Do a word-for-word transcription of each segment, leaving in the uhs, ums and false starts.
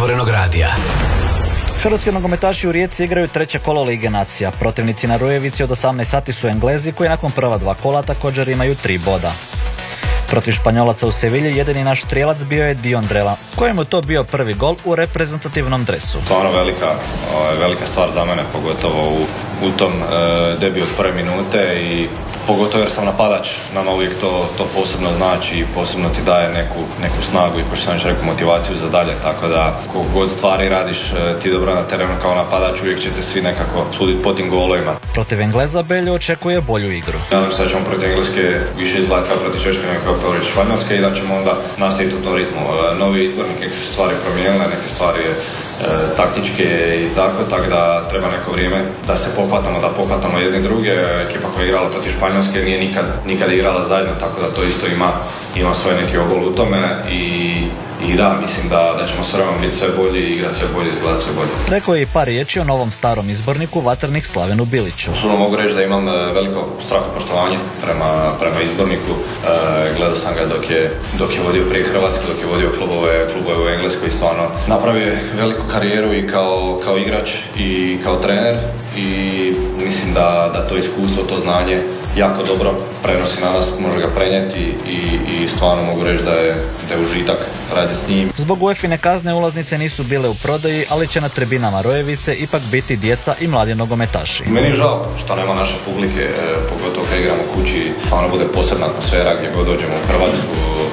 Otvorenog radija. Hrvatski nogometaši u Rijeci igraju treće kolo Lige nacija. Protivnici na Rujevici od osamnaest sati su Englezi koji nakon prva dva kola također imaju tri boda. Protiv Španjolaca u Sevilji jedini naš strijelac bio je Dion Drela, kojemu je to bio prvi gol u reprezentativnom dresu. Stvarno velika, velika stvar za mene, pogotovo u, u tom e, debiju od prve minute i pogotovo jer sam napadač, nama uvijek to, to posebno znači i posebno ti daje neku, neku snagu i pošto sam još rekao motivaciju za dalje, tako da koliko god stvari radiš ti dobro na terenu kao napadač, uvijek ćete svi nekako suditi po tim golovima. Protiv Engleza Beljo očekuje bolju igru. Nadam se da ćemo protiv Engleske više izgledati kao protiv Češke nego kao protiv Španjolske i da ćemo onda nastaviti u tom ritmu. Novi izbornik neke su stvari promijenile, neke stvari je E, taktičke i tako, tako da treba neko vrijeme da se pohvatamo, da pohvatamo jedni druge. Ekipa koja je igrala protiv Španjolske nije nikad, nikad igrala zajedno, tako da to isto ima, ima svoj neki obol u tome i, i da, mislim da, da ćemo s vremenom biti sve bolji i igrati sve bolje, izgledati sve bolje. Rekao je i par riječi o novom starom izborniku Vatrnik Slavenu Biliću. Osobno mogu reći da imam veliko strahopoštovanje prema, prema izborniku. E, gledao sam ga dok je, dok je vodio prije Hrvatske, dok je vodio klubove, klubove u Engleskoj i stvarno napravio veliku karijeru i kao, kao igrač i kao trener i mislim da, da to iskustvo, to znanje jako dobro prenosi na nas, može ga prenijeti i, i stvarno mogu reći da je, da je užitak raditi s njim. Zbog uefine kazne ulaznice nisu bile u prodaji, ali će na tribinama Rojevice ipak biti djeca i mladi nogometaši. Meni je žao što nema naše publike, pogotovo kad igramo kući, stvarno bude posebna atmosfera gdje god dođemo u Hrvatsku.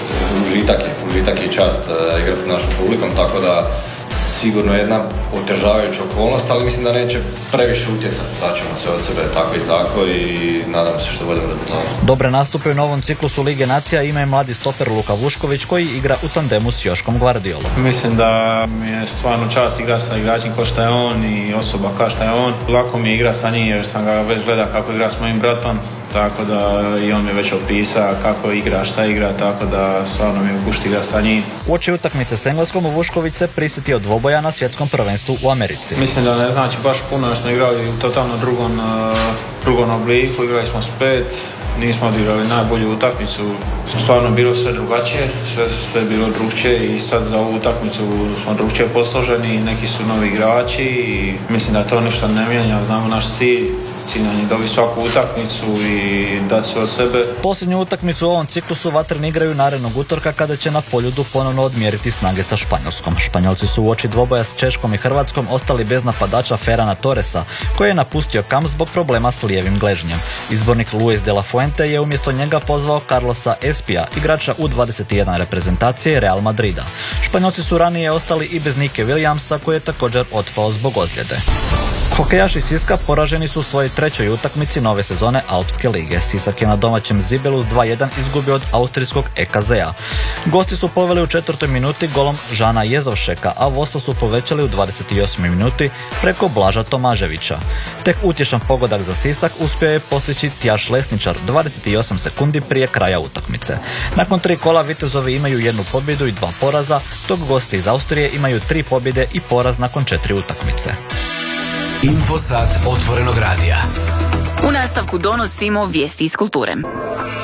Užitak je, užitak je i čast igrati s našom publikom, tako da sigurno jedna otežavajuća okolnost, ali mislim da neće previše utjecati. Daćemo sve od sebe tako i tako i nadam se što budemo rezultati. Dobre nastupe u novom ciklusu Lige nacija ima i mladi stoper Luka Vušković koji igra u tandemu s Joškom Gvardiolom. Mislim da mi je stvarno čast igra sa igračem kao što je on i osoba kao što je on. Lako mi je igra sa njim jer sam ga već gleda kako igra s mojim bratom. Tako da i on mi je već opisao kako igra, šta igra, tako da stvarno mi je gušti igra sa njim. Uoči utakmice s Engleskom Vušković se prisjetio dvoboja na svjetskom prvenstvu u Americi. Mislim da ne znači baš puno jer smo igrali u totalno drugom, drugom obliku, igrali smo s pet, nismo odigrali najbolju utakmicu, stvarno bilo sve drugačije, sve, sve bilo drugčije i sad za ovu utakmicu smo drugčije posloženi, neki su novi igrači i mislim da to ništa ne mijenja, znamo naš cilj. Cilj nam je dobiti svaku utakmicu i dati sve od sebe. Posljednju utakmicu u ovom ciklusu Vatreni igraju narednog utorka kada će na Poljudu ponovno odmjeriti snage sa Španjolskom. Španjolci su uoči dvoboja s Češkom i Hrvatskom ostali bez napadača Ferrana Torresa, koji je napustio kamp zbog problema s lijevim gležnjem. Izbornik Luis de la Fuente je umjesto njega pozvao Carlosa Espija, igrača U dvadeset jedan reprezentacije Real Madrida. Španjolci su ranije ostali i bez Nike Williamsa, koji je također otpao zbog ozljede. Hokejaši Siska poraženi su u svojoj trećoj utakmici nove sezone Alpske lige. Sisak je na domaćem Zibelu s dva jedan izgubio od austrijskog E K Z-a. Gosti su poveli u četvrtoj minuti golom Žana Jezovšeka, a vodstvo su povećali u dvadeset osmoj minuti preko Blaža Tomaževića. Tek utješan pogodak za Sisak uspio je postići Tjaš Lesničar dvadeset osam sekundi prije kraja utakmice. Nakon tri kola Vitezovi imaju jednu pobjedu i dva poraza, dok gosti iz Austrije imaju tri pobjede i poraz nakon četiri utakmice. Infosat Otvorenog radija. U nastavku donosimo vijesti iz kulture.